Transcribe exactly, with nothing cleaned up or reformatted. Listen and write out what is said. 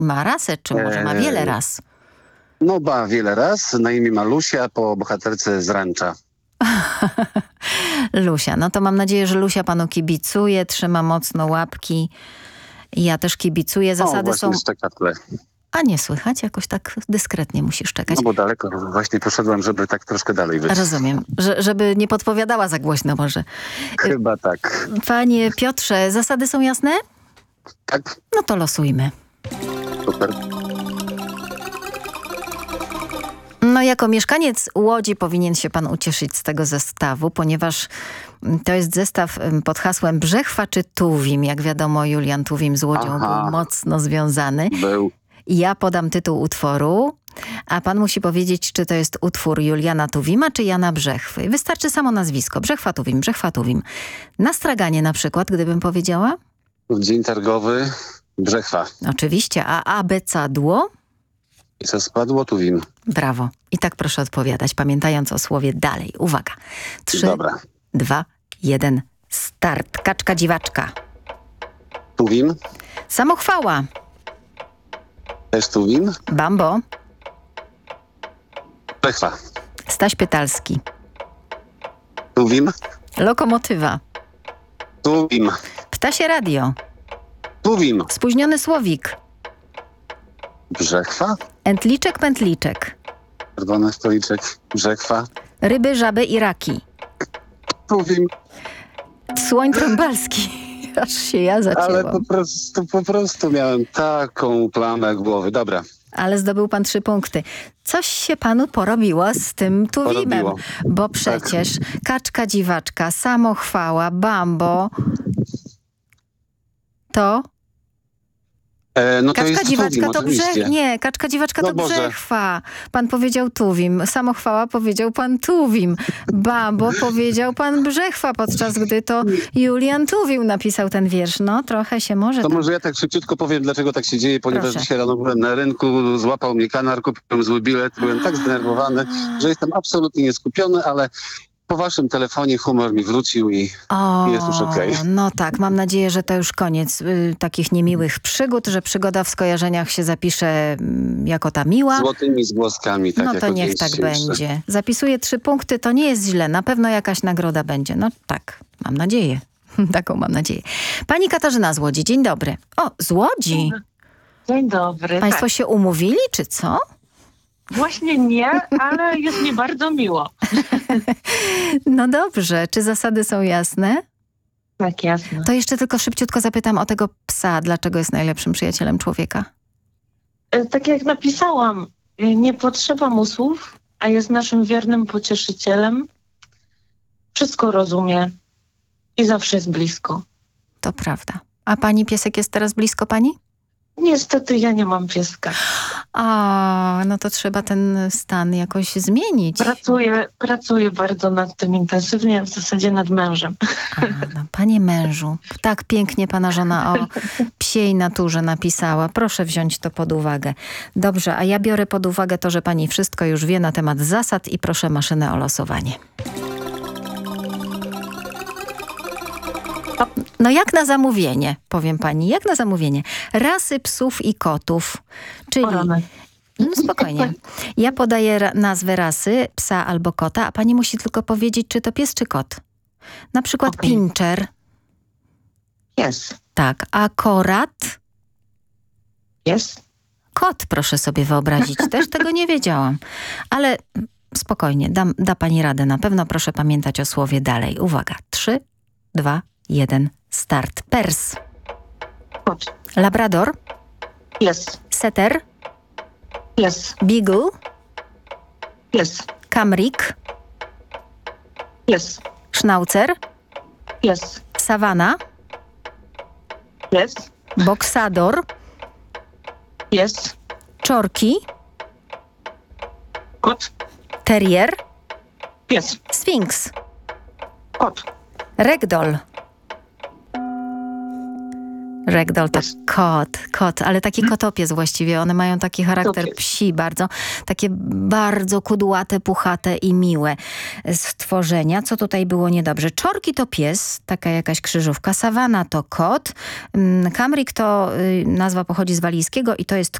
ma rasę, czy może ma wiele ras? No ma wiele raz. Na imię ma Lusia, po bohaterce z Rancza. Lusia. No to mam nadzieję, że Lusia panu kibicuje, trzyma mocno łapki. Ja też kibicuję. Zasady o, są... szczeka w tle. A nie słychać? Jakoś tak dyskretnie musisz czekać. No bo daleko. Właśnie poszedłem, żeby tak troszkę dalej wyjść. Rozumiem. Że, żeby nie podpowiadała za głośno może. Chyba tak. Panie Piotrze, zasady są jasne? Tak. No to losujmy. Super. No jako mieszkaniec Łodzi powinien się pan ucieszyć z tego zestawu, ponieważ to jest zestaw pod hasłem Brzechwa czy Tuwim. Jak wiadomo, Julian Tuwim z Łodzią Aha. był mocno związany. Był. Ja podam tytuł utworu, a pan musi powiedzieć, czy to jest utwór Juliana Tuwima, czy Jana Brzechwy. Wystarczy samo nazwisko. Brzechwa Tuwim, Brzechwa Tuwim. Na straganie na przykład, gdybym powiedziała? W dzień targowy Brzechwa. Oczywiście, a abecadło? I co spadło, Tuwim. Brawo. I tak proszę odpowiadać, pamiętając o słowie dalej. Uwaga. Trzy, Dobra. dwa, jeden, start. Kaczka dziwaczka. Tuwim. Samochwała. Też Tuwim. Bambo. Brzechwa. Staś Pytalski. Tuwim. Lokomotywa. Tuwim. Ptasie radio. Tuwim. Spóźniony słowik. Brzechwa. Entliczek, pętliczek. Czerwony stoliczek. Brzechwa. Ryby, żaby i raki. Tuwim. Słoń trąbalski. Aż się ja zacięłam. Ale po prostu, po prostu miałem taką plamę głowy. Dobra. Ale zdobył pan trzy punkty. Coś się panu porobiło z tym Tuwimem. Porobiło. Bo przecież tak. Kaczka dziwaczka, samochwała, Bambo to... E, no to Kaczka jest dziwaczka Tuwim, to oczywiście. brzech... Nie, kaczka dziwaczka No to Boże. Brzechwa. Pan powiedział Tuwim. Samochwała powiedział pan Tuwim. Bambo powiedział pan Brzechwa, podczas gdy to Julian Tuwim napisał ten wiersz. No, trochę się może... To tam... może ja tak szybciutko powiem, dlaczego tak się dzieje, ponieważ Proszę. dzisiaj rano byłem na rynku, złapał mnie kanar, kupiłem zły bilet, byłem tak zdenerwowany, że jestem absolutnie nieskupiony, ale po waszym telefonie humor mi wrócił i O, jest już okej. No tak, mam nadzieję, że to już koniec y, takich niemiłych przygód, że przygoda w skojarzeniach się zapisze y, jako ta miła. Złotymi zgłoskami, tak No jak to o niech dzień tak dzisiejszy. będzie. Zapisuję trzy punkty, to nie jest źle. Na pewno jakaś nagroda będzie. No tak, mam nadzieję. Taką mam nadzieję. Pani Katarzyna z Łodzi, dzień dobry. O, z Łodzi. Dzień dobry. Państwo Tak. się umówili, czy co? Właśnie nie, ale jest mi bardzo miło. No dobrze, czy zasady są jasne? Tak, jasne. To jeszcze tylko szybciutko zapytam o tego psa. Dlaczego jest najlepszym przyjacielem człowieka? E, Tak jak napisałam, e, nie potrzeba mu słów, a jest naszym wiernym pocieszycielem. Wszystko rozumie i zawsze jest blisko. To prawda. A pani piesek jest teraz blisko pani? Niestety ja nie mam pieska. A, no to trzeba ten stan jakoś zmienić. Pracuję, pracuję bardzo nad tym intensywnie, w zasadzie nad mężem. A, no, panie mężu, tak pięknie pana żona o psiej naturze napisała. Proszę wziąć to pod uwagę. Dobrze, a ja biorę pod uwagę to, że pani wszystko już wie na temat zasad i proszę maszynę o losowanie. No jak na zamówienie, powiem pani, jak na zamówienie. Rasy psów i kotów, czyli... O rany. No spokojnie. Ja podaję ra- nazwę rasy, psa albo kota, a pani musi tylko powiedzieć, czy to pies, czy kot. Na przykład Okej. pinscher. Jest. Tak, a korat? Jest. Kot, proszę sobie wyobrazić. Też tego nie wiedziałam. Ale spokojnie, dam, da pani radę. Na pewno proszę pamiętać o słowie dalej. Uwaga. Trzy, dwa, jeden, start. Pers. Kot. Labrador. Jest. Setter. Jest. Beagle. Jest. Kamrik. Jest. Schnauzer. Jest. Savanna. Jest. Boksador. Jest. Czorki. Kot. Terrier. Jest. Sfinks. Kot. Ragdoll. Ragdoll to kot, kot, ale taki kotopiec właściwie. One mają taki charakter Kotopiec. psi bardzo, takie bardzo kudłate, puchate i miłe stworzenia. Co tutaj było niedobrze? Czorki to pies, taka jakaś krzyżówka. Sawana to kot. Kamrik to y, nazwa pochodzi z walijskiego i to jest